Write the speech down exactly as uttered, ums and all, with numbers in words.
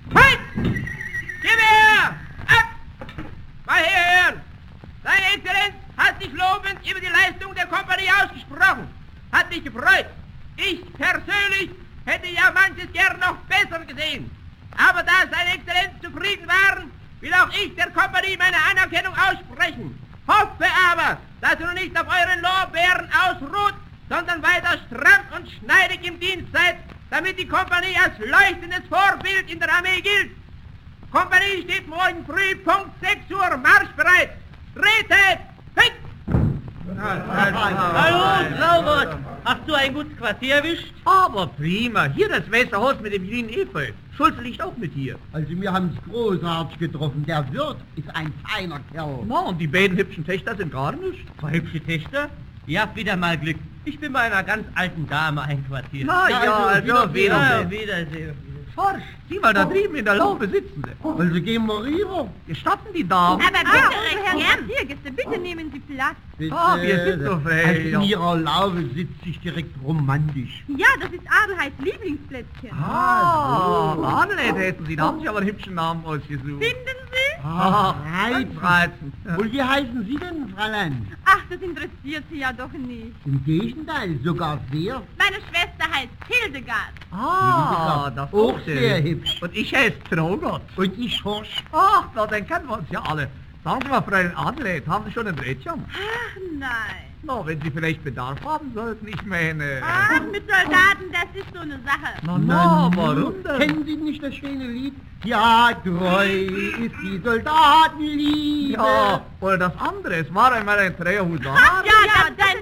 Halt! Gib her! Ab! Mal herhören! Seine Exzellenz hat sich lobend über die Leistung der Kompanie ausgesprochen. Hat mich gefreut. Ich persönlich hätte ja manches gern noch besser gesehen. Aber da seine Exzellenz zufrieden waren, will auch ich der Kompanie meine Anerkennung aussprechen. Hoffe aber, dass ihr nicht auf euren Lorbeeren ausruht, sondern weiter stramm und schneidig im Dienst seid, damit die Kompanie als leuchtendes Vorbild in der Armee gilt. Kompanie steht morgen früh Punkt sechs Uhr marschbereit. Tretet! Fix! Hallo, Traubert! Hast du ein gutes Quartier erwischt? Aber prima. Hier das Messerhaus mit dem grünen Efeu. Schulze liegt auch mit hier. Also wir haben es großartig getroffen. Der Wirt ist ein feiner Kerl. Na, und die beiden hübschen Töchter sind gar nicht. Zwei hübsche Töchter? Ihr habt wieder mal Glück. Ich bin bei einer ganz alten Dame einquartiert. Na ja, also, also Wiedersehen. Wiedersehen. Forsch, sieh mal da drüben in der Laube sitzen sie. Also gehen wir rüber. Gestatten die Damen? Aber bitte, ah, Herr Quartiergäste, bitte nehmen Sie Platz. Bitte. Ah, wir sind so frei. Also in ihrer Laube sitzt sich direkt romantisch. Ja, das ist Adelheids Lieblingsplätzchen. Ah, so. Adelheid hätten Sie, da haben Sie aber einen hübschen Namen ausgesucht. Finden Sie? Ah, reizend. reizend. Und wie heißen Sie denn, Fräulein? Ach, das interessiert Sie ja doch nicht. Im Gegenteil, sogar sehr. Meine Schwester heißt Hildegard. Ah, das ist Auch sehr hübsch. Und ich heiße Traugott. Und ich Horsch. Ach, na, dann kennen wir uns ja alle. Sagen Sie mal, Fräulein Adelheid, haben Sie schon ein Rädchen? Ach, nein. Na, wenn Sie vielleicht Bedarf haben sollten, ich meine... Ach, mit Soldaten, das ist so eine Sache. Na, na, warum denn? Kennen Sie nicht das schöne Lied? Ja, treu ist die Soldatenliebe. Ja, oder das andere, es war einmal ein Trägerhut. Ach, ja, ja, das